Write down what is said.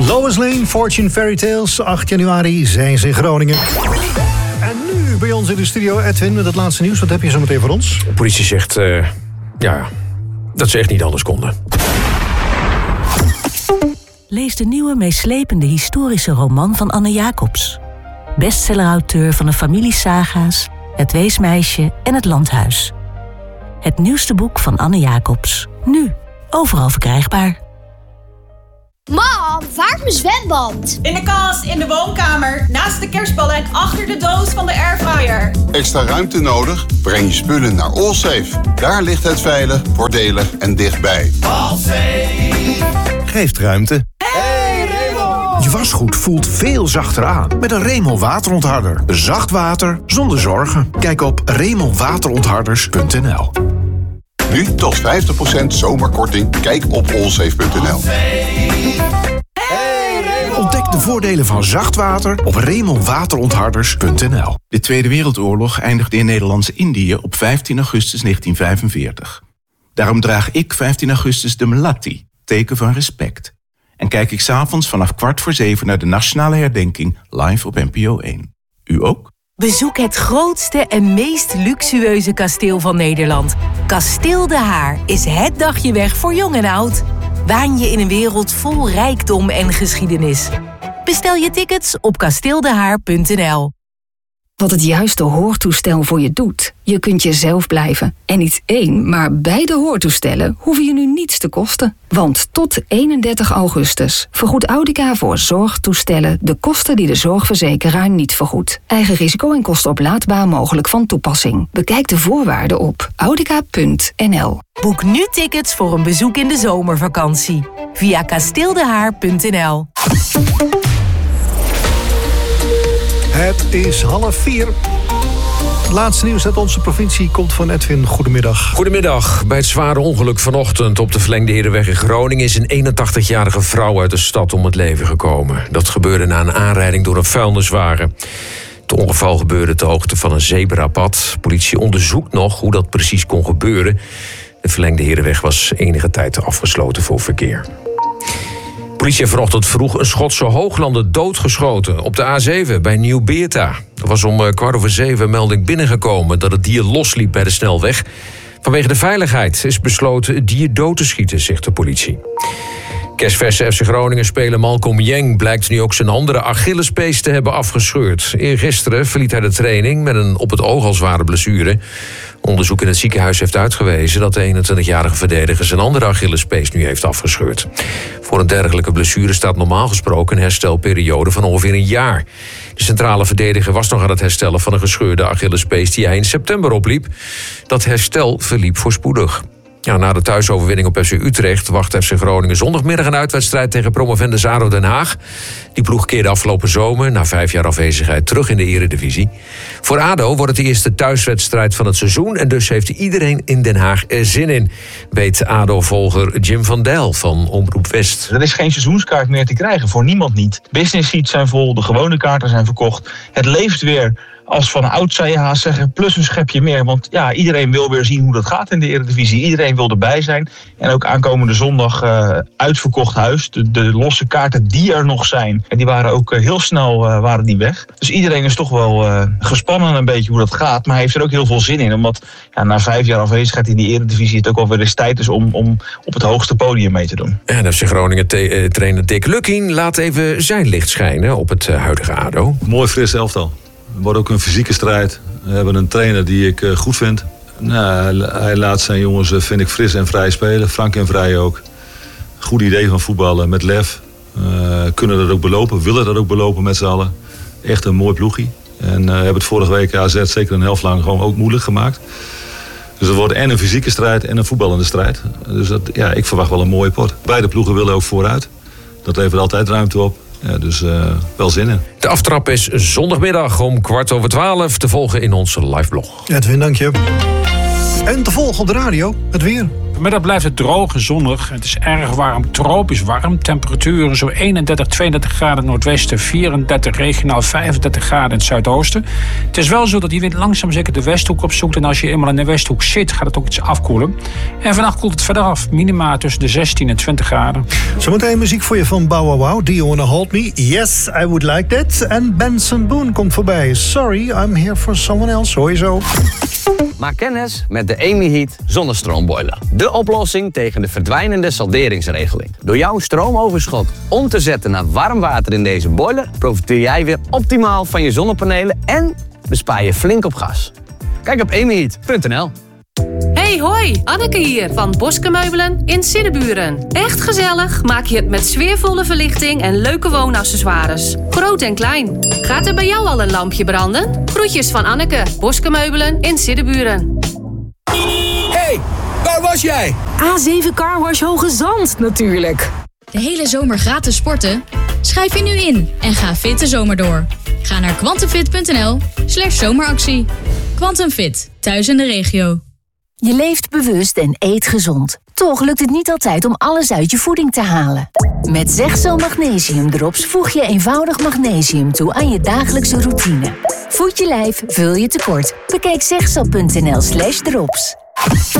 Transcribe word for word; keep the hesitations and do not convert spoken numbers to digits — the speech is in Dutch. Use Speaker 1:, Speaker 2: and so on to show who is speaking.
Speaker 1: Lois Lane, Fortune Fairy Tales. acht januari zijn ze in Groningen. En nu bij ons in de studio Edwin met het laatste nieuws. Wat heb je zo meteen voor ons?
Speaker 2: De politie zegt uh, ja, dat ze echt niet anders konden.
Speaker 3: Lees de nieuwe meeslepende historische roman van Anne Jacobs. Bestsellerauteur van de familiesaga's, Het Weesmeisje en Het Landhuis. Het nieuwste boek van Anne Jacobs. Nu, overal verkrijgbaar.
Speaker 4: Mam, waar is mijn zwemband?
Speaker 5: In de kast, in de woonkamer, naast de kerstballen en achter de doos van de airfryer.
Speaker 6: Extra ruimte nodig? Breng je spullen naar Allsafe. Daar ligt het veilig, voordelig en dichtbij.
Speaker 7: Allsafe geeft ruimte.
Speaker 5: Hey Raymond!
Speaker 7: Je wasgoed voelt veel zachter aan met een Remel waterontharder. Zacht water zonder zorgen. Kijk op remel waterontharders punt n l.
Speaker 6: Nu tot vijftig procent zomerkorting. Kijk op allsafe punt n l.
Speaker 7: Ontdek de voordelen van zacht water op remel waterontharders punt n l.
Speaker 8: De Tweede Wereldoorlog eindigde in Nederlands-Indië op vijftien augustus negentien vijfenveertig. Daarom draag ik vijftien augustus de melatti, teken van respect. En kijk ik 's avonds vanaf kwart voor zeven naar de nationale herdenking live op N P O één. U ook?
Speaker 3: Bezoek het grootste en meest luxueuze kasteel van Nederland. Kasteel De Haar is het dagje weg voor jong en oud. Waan je in een wereld vol rijkdom en geschiedenis. Bestel je tickets op kasteel de haar punt n l.
Speaker 9: Wat het juiste hoortoestel voor je doet. Je kunt jezelf blijven. En niet één, maar beide hoortoestellen hoeven je nu niets te kosten. Want tot eenendertig augustus vergoedt Audica voor zorgtoestellen de kosten die de zorgverzekeraar niet vergoedt. Eigen risico en kostenoplaadbaar mogelijk van toepassing. Bekijk de voorwaarden op audica punt n l.
Speaker 3: Boek nu tickets voor een bezoek in de zomervakantie. Via kasteel de haar punt n l.
Speaker 1: Het is half vier. Het laatste nieuws uit onze provincie komt van Edwin. Goedemiddag.
Speaker 2: Goedemiddag. Bij het zware ongeluk vanochtend op de Verlengde Herenweg in Groningen is een eenentachtigjarige vrouw uit de stad om het leven gekomen. Dat gebeurde na een aanrijding door een vuilniswagen. Het ongeval gebeurde ter hoogte van een zebrapad. Politie onderzoekt nog hoe dat precies kon gebeuren. De Verlengde Herenweg was enige tijd afgesloten voor verkeer. De politie heeft vanochtend vroeg een Schotse hooglander doodgeschoten op de A zeven bij Nieuw-Beerta. Er was om kwart over zeven melding binnengekomen dat het dier losliep bij de snelweg. Vanwege de veiligheid is besloten het dier dood te schieten, zegt de politie. Kerstverse F C Groningen speler Malcolm Jeng blijkt nu ook zijn andere Achillespees te hebben afgescheurd. Eergisteren verliet hij de training met een op het oog al zware blessure. Onderzoek in het ziekenhuis heeft uitgewezen dat de eenentwintigjarige verdediger zijn andere Achillespees nu heeft afgescheurd. Voor een dergelijke blessure staat normaal gesproken een herstelperiode van ongeveer een jaar. De centrale verdediger was nog aan het herstellen van een gescheurde Achillespees die hij in september opliep. Dat herstel verliep voorspoedig. Ja, na de thuisoverwinning op F C Utrecht wacht F C Groningen zondagmiddag een uitwedstrijd tegen promovendus ADO Den Haag. Die ploeg keerde afgelopen zomer, na vijf jaar afwezigheid, terug in de Eredivisie. Voor ADO wordt het de eerste thuiswedstrijd van het seizoen en dus heeft iedereen in Den Haag er zin in, weet ADO-volger Jim van Dijl van Omroep West.
Speaker 10: Er is geen seizoenskaart meer te krijgen, voor niemand niet. Business seats zijn vol, de gewone kaarten zijn verkocht. Het leeft weer als van oud, zou je haast zeggen, plus een schepje meer. Want ja, iedereen wil weer zien hoe dat gaat in de Eredivisie. Iedereen wil erbij zijn. En ook aankomende zondag uh, uitverkocht huis. De, de losse kaarten die er nog zijn, en die waren ook uh, heel snel uh, waren die weg. Dus iedereen is toch wel uh, gespannen een beetje hoe dat gaat. Maar hij heeft er ook heel veel zin in. Omdat ja, na vijf jaar afwezigheid in die Eredivisie het ook wel weer eens tijd is om, om op het hoogste podium mee te doen.
Speaker 2: En F C Groningen te- uh, trainer Dick Lukien laat even zijn licht schijnen op het uh, huidige ADO.
Speaker 11: Mooi fris elftal. Het wordt ook een fysieke strijd. We hebben een trainer die ik uh, goed vind. Nou, hij laat zijn jongens, uh, vind ik, fris en vrij spelen. Frank en Vrij ook. Goed idee van voetballen met lef. Uh, kunnen dat ook belopen, willen dat ook belopen met z'n allen. Echt een mooi ploegie. En uh, hebben het vorige week A Z zeker een helft lang gewoon ook moeilijk gemaakt. Dus het wordt en een fysieke strijd en een voetballende strijd. Dus dat, ja, ik verwacht wel een mooie pot. Beide ploegen willen ook vooruit. Dat levert altijd ruimte op. Ja, dus uh, wel zin in.
Speaker 2: De aftrap is zondagmiddag om kwart over twaalf te volgen in onze liveblog.
Speaker 1: Edwin, dank je. En te volgen op de radio, het weer.
Speaker 12: Vanmiddag blijft het droog en zonnig. Het is erg warm, tropisch warm. Temperaturen zo eenendertig, tweeëndertig graden in het noordwesten, vierendertig regionaal, vijfendertig graden in het zuidoosten. Het is wel zo dat die wind langzaam zeker de westhoek opzoekt. En als je eenmaal in de westhoek zit, gaat het ook iets afkoelen. En vannacht koelt het verder af. Minima tussen de zestien en twintig graden.
Speaker 1: Zometeen muziek voor je van Bow Wow Wow. Do you wanna hold me? Yes, I would like that. En Benson Boone komt voorbij. Sorry, I'm here for someone else. Hoor je zo.
Speaker 13: Maak kennis met de Amy Heat zonnestroombroiler. De oplossing tegen de verdwijnende salderingsregeling. Door jouw stroomoverschot om te zetten naar warm water in deze boiler, profiteer jij weer optimaal van je zonnepanelen en bespaar je flink op gas. Kijk op amy heat punt n l.
Speaker 14: Hey hoi, Anneke hier van Boske Meubelen in Siddeburen. Echt gezellig maak je het met sfeervolle verlichting en leuke woonaccessoires. Groot en klein. Gaat er bij jou al een lampje branden? Groetjes van Anneke, Boske Meubelen in Siddeburen.
Speaker 15: Hey, waar was jij?
Speaker 3: A zeven Carwash Hoge Zand natuurlijk.
Speaker 16: De hele zomer gratis sporten? Schrijf je nu in en ga fit de zomer door. Ga naar quantumfit punt n l slash zomeractie. Quantumfit, thuis in de regio.
Speaker 3: Je leeft bewust en eet gezond. Toch lukt het niet altijd om alles uit je voeding te halen. Met Zegzo Magnesium Drops voeg je eenvoudig magnesium toe aan je dagelijkse routine. Voed je lijf, vul je tekort. Bekijk zegzo punt n l slash drops.